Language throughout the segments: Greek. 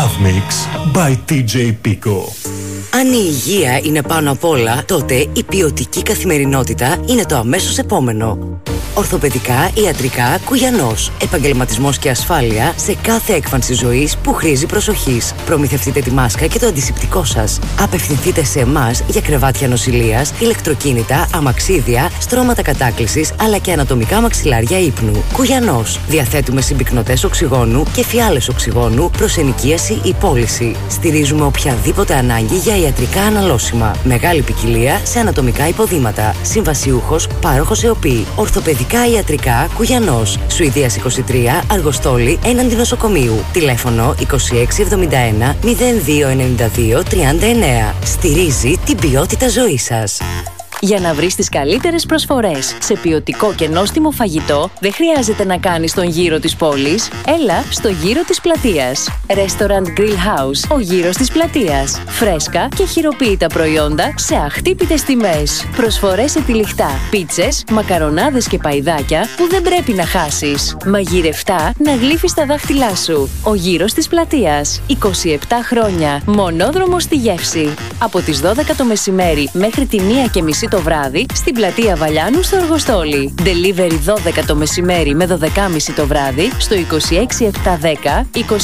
Love Mix by TJ Pico. Αν η υγεία είναι πάνω απ' όλα, τότε η ποιοτική καθημερινότητα είναι το αμέσως επόμενο. Ορθοπαιδικά, ιατρικά, Κουγιανός. Επαγγελματισμός και ασφάλεια σε κάθε έκφανση ζωής που χρήζει προσοχής. Προμηθευτείτε τη μάσκα και το αντισηπτικό σας. Απευθυνθείτε σε εμάς για κρεβάτια νοσηλείας, ηλεκτροκίνητα, αμαξίδια, στρώματα κατάκλησης αλλά και ανατομικά μαξιλάρια ύπνου. Κουγιανός. Διαθέτουμε συμπυκνωτές οξυγόνου και φιάλες οξυγόνου προς ενοικίαση ή πώληση. Στηρίζουμε οποιαδήποτε ανάγκη για ιατρικά αναλώσιμα. Μεγάλη ποικιλία σε ανατομικά υποδήματα. Συμβασιούχος, πάροχος ΕΟΠΗ. Ορθοπαιδικά ιατρικά Κουγιανός. Σουηδίας 23, Αργοστόλη, έναντι νοσοκομείου. Τηλέφωνο 2671 0292 39. Στηρίζει την ποιότητα ζωής σας. Για να βρεις τις καλύτερες προσφορές σε ποιοτικό και νόστιμο φαγητό, δεν χρειάζεται να κάνεις τον γύρο της πόλης. Έλα στο γύρο της πλατείας. Restaurant Grill House, ο γύρος της πλατείας. Φρέσκα και χειροποίητα προϊόντα σε αχτύπητες τιμές. Προσφορές σε τυλιχτά, πίτσες, μακαρονάδες και παϊδάκια που δεν πρέπει να χάσεις. Μαγειρευτά να γλύφεις τα δάχτυλά σου. Ο γύρος της πλατείας. 27 χρόνια. Μονόδρομο στη Γεύση. Από τις 12 το μεσημέρι μέχρι τη 1:30 το βράδυ στην πλατεία Βαλιάνου στο Αργοστόλι. Delivery 12 το μεσημέρι με 12:30 το βράδυ στο 26710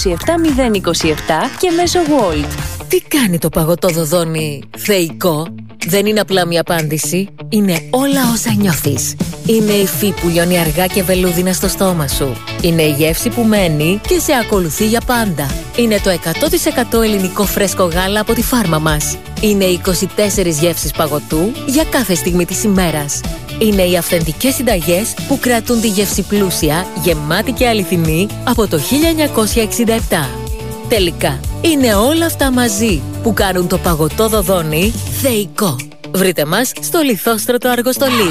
27027 και μέσω Wolt. Τι κάνει το παγωτό δοδόνι θεϊκό? Δεν είναι απλά μια απάντηση, είναι όλα όσα νιώθεις. Είναι η υφή που λιώνει αργά και βελούδινα στο στόμα σου. Είναι η γεύση που μένει και σε ακολουθεί για πάντα. Είναι το 100% ελληνικό φρέσκο γάλα από τη φάρμα μας. Είναι οι 24 γεύσεις παγωτού για κάθε στιγμή της ημέρας. Είναι οι αυθεντικές συνταγές που κρατούν τη γεύση πλούσια, γεμάτη και αληθινή από το 1967. Τελικά, είναι όλα αυτά μαζί που κάνουν το παγωτό δοδόνι θεϊκό. Βρείτε μας στο Λιθόστρωτο Αργοστολίου.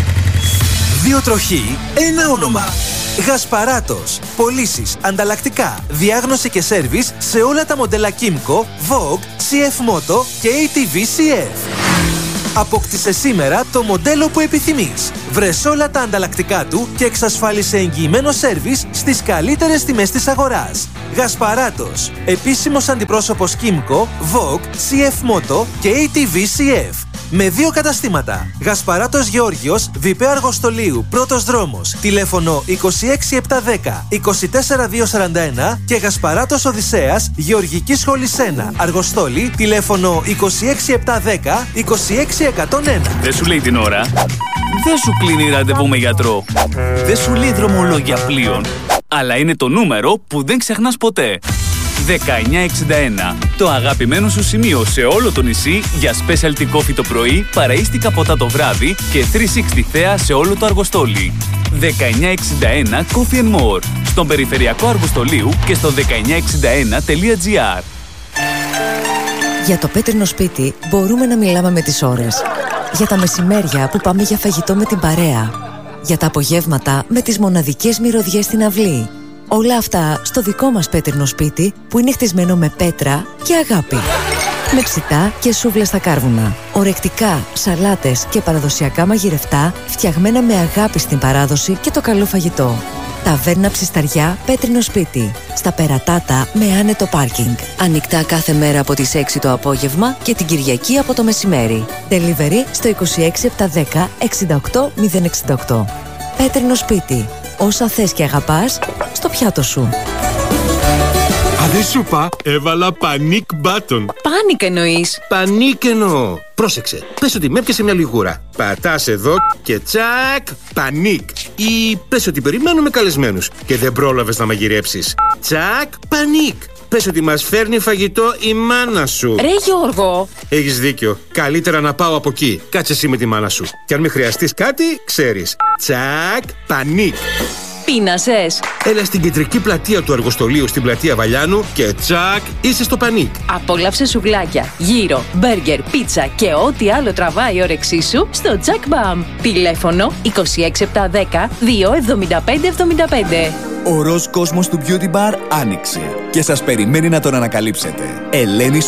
2 τροχοί, 1 όνομα. Γασπαράτος. Πωλήσεις, ανταλλακτικά, διάγνωση και σέρβις σε όλα τα μοντέλα Kimco, Vogue, CF Moto και ATV CF. Απόκτησε σήμερα το μοντέλο που επιθυμείς. Βρες όλα τα ανταλλακτικά του και εξασφάλισε εγγυημένο σέρβις στις καλύτερες τιμές της αγοράς. Γασπαράτος. Επίσημος αντιπρόσωπος Kimco, Vogue, CF Moto και ATV CF. Με 2 καταστήματα. Γασπαράτος Γεώργιος, Βιπέ Αργοστολίου, πρώτος δρόμος. Τηλέφωνο 26710 24241 και Γασπαράτος Οδυσσέας, Γεωργική Σχολή 1, Αργοστόλη, τηλέφωνο 26710 26101. Δεν σου λέει την ώρα. Δεν σου κλείνει ραντεβού με γιατρό. Δεν σου λέει δρομολόγια πλοίων. Αλλά είναι το νούμερο που δεν ξεχνάς ποτέ. 1961. Το αγαπημένο σου σημείο σε όλο το νησί για specialty coffee το πρωί, παραΐστικα ποτά το βράδυ και 360 θέα σε όλο το Αργοστόλι. 1961 Coffee and More. Στον περιφερειακό Αργοστολίου και στο 1961.gr. Για το πέτρινο σπίτι μπορούμε να μιλάμε με τις ώρες. Για τα μεσημέρια που πάμε για φαγητό με την παρέα. Για τα απογεύματα με τις μοναδικές μυρωδιές στην αυλή. Όλα αυτά στο δικό μας πέτρινο σπίτι που είναι χτισμένο με πέτρα και αγάπη. Με ψητά και σούβλες στα κάρβουνα. Ορεκτικά, σαλάτες και παραδοσιακά μαγειρευτά φτιαγμένα με αγάπη στην παράδοση και το καλό φαγητό. Ταβέρνα Ψισταριά, πέτρινο σπίτι. Στα Περατάτα με άνετο πάρκινγκ. Ανοιχτά κάθε μέρα από τις 6 το απόγευμα και την Κυριακή από το μεσημέρι. Delivery στο 26710 68068. Πέτρινο σπίτι. Όσα θες και αγαπάς στο πιάτο σου. Δεν σου είπα, έβαλα panic button. Πάνικ εννοείς? Πανίκ εννοώ. Πρόσεξε, πες ότι με έπιασε μια λιγούρα. Πατάς εδώ και τσακ, πανίκ. Ή πες ότι περιμένουμε καλεσμένους και δεν πρόλαβες να μαγειρέψεις. Τσακ, πανίκ. Πες ότι μας φέρνει φαγητό η μάνα σου. Ρε Γιώργο! Έχεις δίκιο. Καλύτερα να πάω από εκεί. Κάτσε εσύ με τη μάνα σου. Και αν με χρειαστείς κάτι, ξέρεις. Τσακ, πανίκ. Πείνασες? Έλα στην κεντρική πλατεία του Αργοστολίου στην πλατεία Βαλιάνου και τσακ, είσαι στο πανίκ. Απόλαυσε σουβλάκια, γύρο, μπέργκερ, πίτσα και ό,τι άλλο τραβάει η όρεξή σου στο Jack Bam. Τηλέφωνο 26710 27575. Ο ροζ κόσμος του Beauty Bar άνοιξε και σας περιμένει να τον ανακαλύψετε. Ελένη